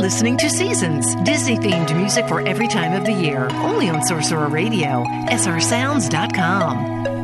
listening to Seasons, Disney-themed music for every time of the year. Only on Sorcerer Radio, srsounds.com.